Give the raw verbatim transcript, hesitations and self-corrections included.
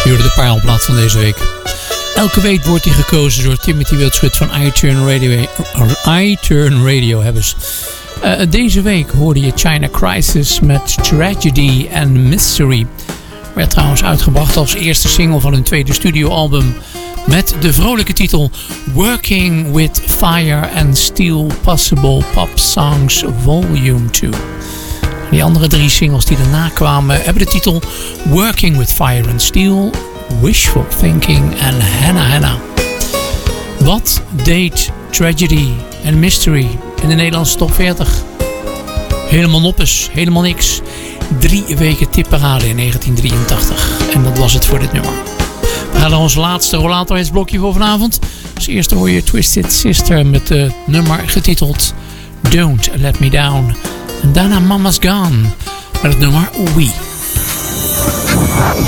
Jullie de parelplaat van deze week. Elke week wordt die gekozen door Timothy Wildschut van iTurn Radio. iTurn Radio hebben ze. Uh, deze week hoorde je China Crisis met Tragedy and Mystery. Werd trouwens uitgebracht als eerste single van hun tweede studioalbum. Met de vrolijke titel Working with Fire and Steel Possible Pop Songs Volume two. Die andere drie singles die daarna kwamen hebben de titel Working with Fire and Steel, Wishful Thinking en Hannah Hannah. Wat deed Tragedy and Mystery in de Nederlandse top veertig? Helemaal noppes, helemaal niks. Drie weken tipparade in negentien drieëntachtig. En dat was het voor dit nummer. We gaan naar ons laatste rollatorhitsblokje voor vanavond. Als eerste hoor je Twisted Sister met de nummer getiteld Don't Let Me Down. En daarna Mama's Gone met het nummer We.